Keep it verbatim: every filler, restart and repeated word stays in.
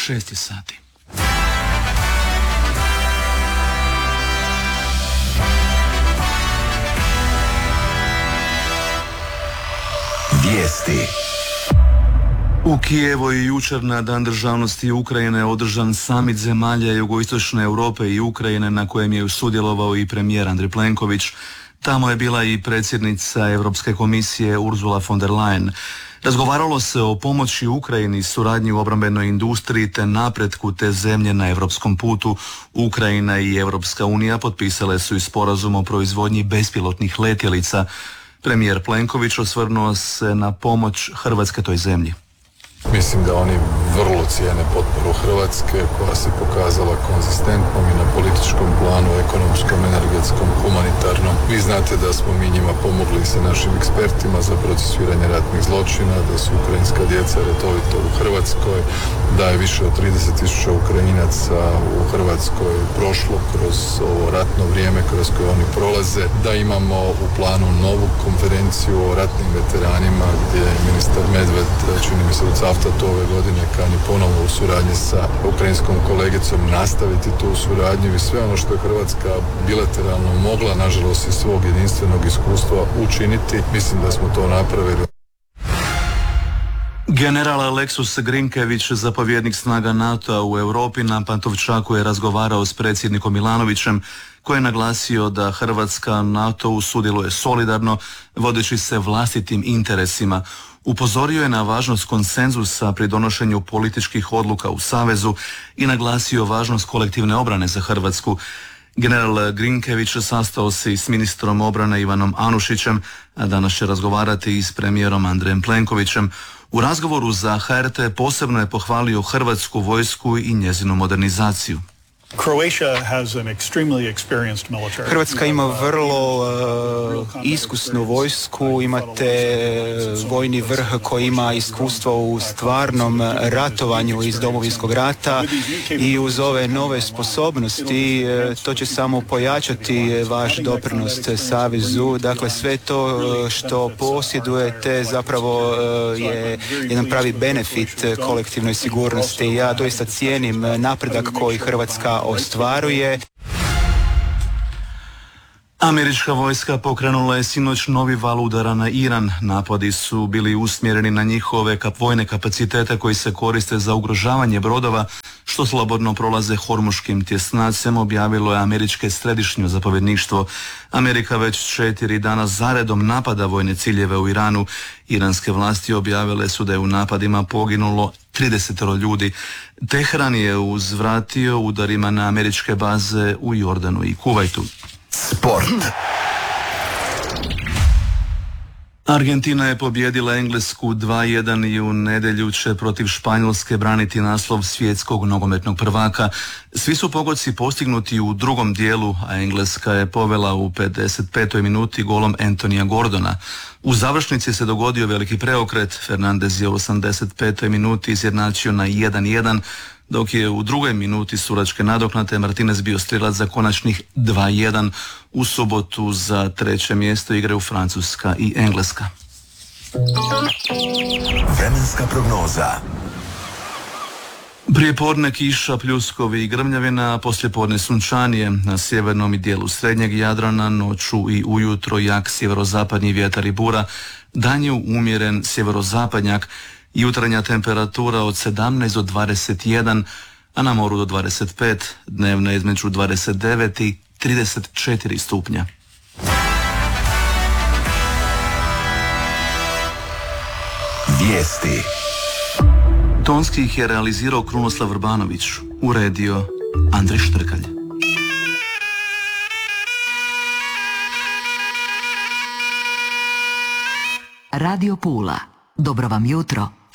šest sati. Vijesti. U Kijevu je jučer na Dan državnosti Ukrajine održan samit zemalja jugoistočne Europe i Ukrajine na kojem je sudjelovao i premijer Andrej Plenković. Tamo je bila i predsjednica Europske komisije Ursula von der Leyen. Razgovaralo se o pomoći Ukrajini, suradnji u obrambenoj industriji te napretku te zemlje na europskom putu. Ukrajina i Europska unija potpisale su i sporazum o proizvodnji bespilotnih letjelica. Premijer Plenković osvrnuo se na pomoć Hrvatske toj zemlji. Mislim da oni vrlo cijene potporu Hrvatske koja se pokazala konzistentnom i na političkom planu, ekonomskom, energetskom, humanitarnom. Vi znate da smo mi njima pomogli sa našim ekspertima za procesuiranje ratnih zločina, da su ukrajinska djeca redovito u Hrvatskoj, da je više od trideset tisuća Ukrajinaca u Hrvatskoj prošlo kroz ovo ratno vrijeme kroz koje oni prolaze, da imamo u planu novu konferenciju o ratnim veteranima gdje je ministar Medved, čini mi se u Caftatu ove godine, kani ponovno u suradnji sa ukrajinskom kolegicom nastaviti tu suradnju i sve ono što je Hrvatska bilateralno mogla, nažalost iz svog jedinstvenog iskustva učiniti. Mislim da smo to napravili. General Aleksus Grinkević, zapovjednik snaga NATO-a u Europi, na Pantovčaku je razgovarao s predsjednikom Milanovićem, koji je naglasio da Hrvatska NATO-u sudjeluje solidarno, vodeći se vlastitim interesima. Upozorio je na važnost konsenzusa pri donošenju političkih odluka u Savezu i naglasio važnost kolektivne obrane za Hrvatsku. General Grinkević sastao se i s ministrom obrane Ivanom Anušićem, a danas će razgovarati i s premijerom Andrejem Plenkovićem. U razgovoru za H R T posebno je pohvalio hrvatsku vojsku i njezinu modernizaciju. Hrvatska ima vrlo uh, iskusnu vojsku, imate vojni vrh koji ima iskustvo u stvarnom ratovanju iz Domovinskog rata i uz ove nove sposobnosti uh, to će samo pojačati vaš doprinos Savezu. Dakle, sve to što posjedujete zapravo uh, je jedan pravi benefit kolektivnoj sigurnosti. Ja doista cijenim napredak koji Hrvatska ostvaruje. Američka vojska pokrenula je sinoć novi val udara na Iran. Napadi su bili usmjereni na njihove kap vojne kapacitete koji se koriste za ugrožavanje brodova što slobodno prolaze Hormuškim tjesnacem, objavilo je američke središnje zapovjedništvo. Amerika već četiri dana zaredom napada vojne ciljeve u Iranu. Iranske vlasti objavile su da je u napadima poginulo trideset ljudi. Tehran je uzvratio udarima na američke baze u Jordanu i Kuvajtu. Sport. Argentina je pobijedila Englesku dva jedan i u nedjelju će protiv Španjolske braniti naslov svjetskog nogometnog prvaka. Svi su pogodci postignuti u drugom dijelu, a Engleska je povela u pedeset petoj minuti golom Antonija Gordona. U završnici se dogodio veliki preokret. Fernandez je u osamdeset petoj minuti izjednačio na jedan jedan, dok je u drugoj minuti sudačke nadoknade Martinez bio strijelac za konačnih dva jedan. U subotu za treće mjesto igraju Francuska i Engleska. Vremenska prognoza. Prijepodne kiša, pljuskovi i grmljavina, a poslijepodne sunčanije. Na sjevernom i dijelu srednjeg Jadrana noću i ujutro jak sjeverozapadni vjetar i bura, danju umjeren sjeverozapadnjak, jutarnja temperatura od sedamnaest do dvadeset jedan, a na moru do dvadeset pet, dnevna između dvadeset devet i trideset četiri stupnja. Vijesti. Tonski ih je realizirao Krunoslav Vrbanović, uredio Andrej Štrkalj. Radio Pula. Dobro vam jutro.